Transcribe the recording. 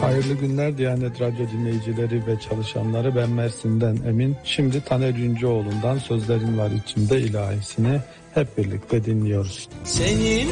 Hayırlı günler Diyanet Radyo dinleyicileri ve çalışanları, ben Mersin'den Emin. Şimdi Taner Yüncüoğlu'ndan Sözlerin Var İçimde ilahisini hep birlikte dinliyoruz. Senin